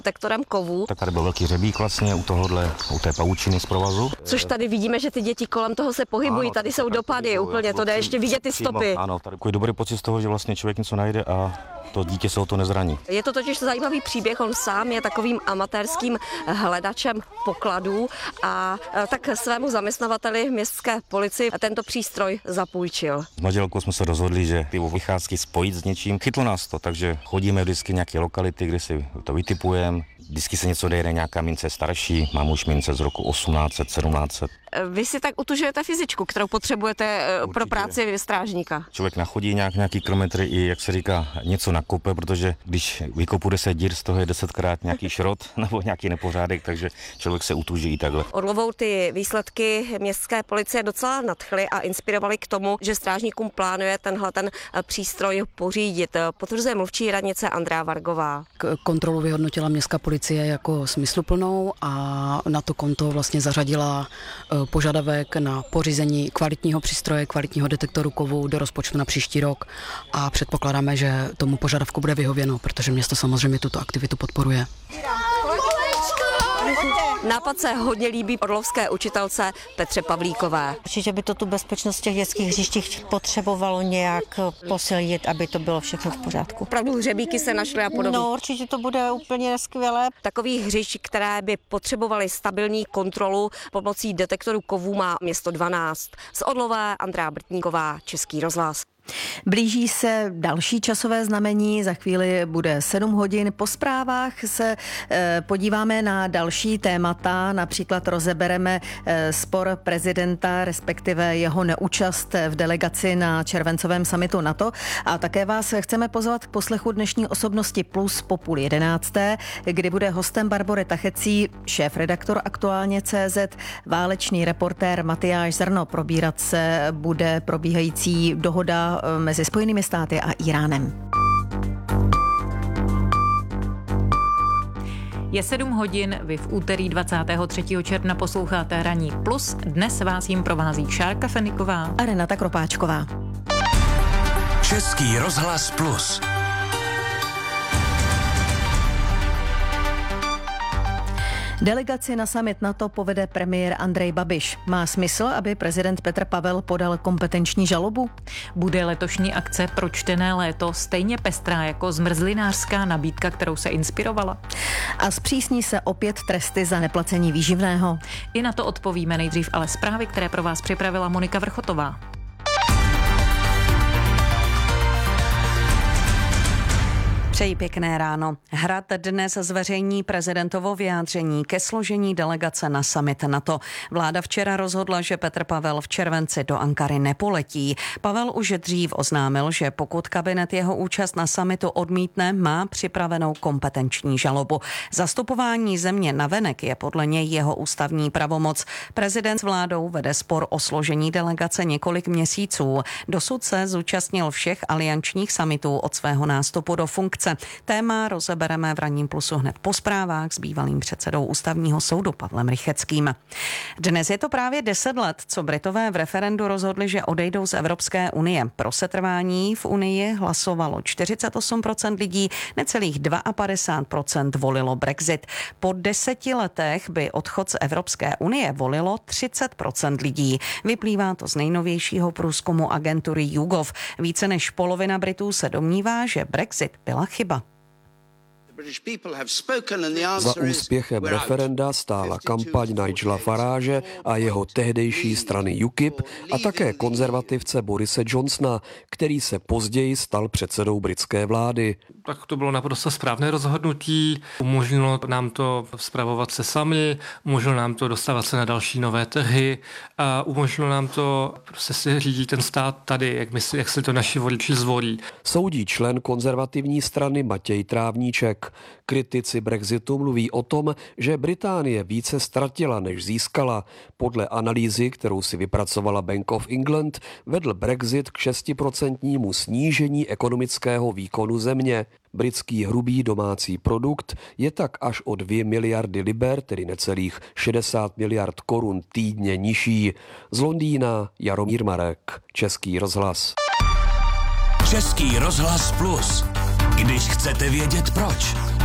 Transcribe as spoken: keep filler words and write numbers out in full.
detektorem kovů. Tak tady byl velký hřebík vlastně u tohohle, u té pavučiny z provazu. Což tady vidíme, že ty děti kolem toho se pohybují, ano, tady jsou dopady, úplně to jde ještě vidět ty stopy. Ano, tady je dobrý pocit z toho, že vlastně člověk něco najde a to dítě se o to nezraní. Je to totiž zajímavý příběh, on sám je takovým amatérským hledačem pokladů a tak svému zaměstnavateli městské policii tento přístroj zapůjčil. S manželkou jsme se rozhodli, že ty vycházky spojit s něčím. Chytlo nás to, takže chodíme vždycky nějaké lokality, kde si to vytipujeme. Vždycky se něco dejde, nějaká mince starší, mám už mince z roku osmnáct set, sedmnáct set. Vy si tak utužujete fyzičku, kterou potřebujete určitě pro práci strážníka. Člověk nachodí nějak, nějaký kilometry i, jak se říká, něco nakope, protože když vykopu deset dír, z toho je desetkrát nějaký šrot nebo nějaký nepořádek, takže člověk se utuží i takhle. Orlovou ty výsledky městské policie docela nadchly a inspirovaly k tomu, že strážníkům plánuje tenhle ten přístroj pořídit. Potvrzuje mluvčí radnice Andrea Vargová. Kontrolu vyhodnotila městská policie jako smysluplnou a na to konto vlastně zařadila požadavek na pořízení kvalitního přístroje, kvalitního detektoru kovů do rozpočtu na příští rok a předpokládáme, že tomu požadavku bude vyhověno, protože město samozřejmě tuto aktivitu podporuje. Nápad se hodně líbí orlovské učitelce Petře Pavlíkové. Určitě by to tu bezpečnost těch dětských hřištích potřebovalo nějak posilit, aby to bylo všechno v pořádku. Opravdu hřebíky se našly a podobně. No, určitě to bude úplně skvělé. Takových hřišť, které by potřebovaly stabilní kontrolu pomocí detektoru kovů, má město dvanáct. Z Orlové Andrea Brtníková, Český rozhlas. Blíží se další časové znamení, za chvíli bude sedm hodin. Po zprávách se e, podíváme na další témata, například rozebereme e, spor prezidenta, respektive jeho neúčast v delegaci na červencovém summitu NATO a také vás chceme pozvat k poslechu dnešní osobnosti Plus po půl jedenácté, kdy bude hostem Barbory Tachecí, šéf-redaktor Aktuálně C Z, válečný reportér Matyáš Zrno. Probírat se bude probíhající dohoda mezi Spojenými státy a Iránem. Je sedm hodin, vy v úterý dvacátého třetího června posloucháte Ranní Plus. Dnes vás jim provází Šárka Feniková a Renata Kropáčková. Český rozhlas Plus. Delegaci na summit NATO povede premiér Andrej Babiš. Má smysl, aby prezident Petr Pavel podal kompetenční žalobu? Bude letošní akce Pro čtené léto stejně pestrá jako zmrzlinářská nabídka, kterou se inspirovala? A zpřísní se opět tresty za neplacení výživného? I na to odpovíme nejdřív, ale zprávy, které pro vás připravila Monika Vrchotová. Přeji pěkné ráno. Hrad dnes zveřejní prezidentovo vyjádření ke složení delegace na summit NATO. Vláda včera rozhodla, že Petr Pavel v červenci do Ankary nepoletí. Pavel už dřív oznámil, že pokud kabinet jeho účast na summitu odmítne, má připravenou kompetenční žalobu. Zastupování země navenek je podle něj jeho ústavní pravomoc. Prezident s vládou vede spor o složení delegace několik měsíců. Dosud se zúčastnil všech aliančních summitů od svého nástupu do funkce. Téma rozebereme v Ranním Plusu hned po zprávách s bývalým předsedou Ústavního soudu Pavlem Rychetským. Dnes je to právě deset let, co Britové v referendu rozhodli, že odejdou z Evropské unie. Pro setrvání v unii hlasovalo čtyřicet osm procent lidí, necelých padesát dva procent volilo Brexit. Po deseti letech by odchod z Evropské unie volilo třicet procent lidí. Vyplývá to z nejnovějšího průzkumu agentury YouGov. Více než polovina Britů se domnívá, že Brexit byla chyba. Za úspěchem referenda stála kampaň Nigela Farage a jeho tehdejší strany UKIP a také konzervativce Borise Johnsona, který se později stal předsedou britské vlády. Tak to bylo naprosto správné rozhodnutí. Umožnilo nám to spravovat se sami, umožnilo nám to dostávat se na další nové trhy a umožnilo nám to prostě si řídit ten stát tady, jak, my si, jak si to naši voliči zvolí. Soudí člen konzervativní strany Matěj Trávníček. Kritici Brexitu mluví o tom, že Británie více ztratila, než získala. Podle analýzy, kterou si vypracovala Bank of England, vedl Brexit k šestiprocentnímu snížení ekonomického výkonu země. Britský hrubý domácí produkt je tak až o dvě miliardy liber, tedy necelých šedesát miliard korun týdně nižší. Z Londýna Jaromír Marek, Český rozhlas. Český rozhlas Plus. Když chcete vědět proč.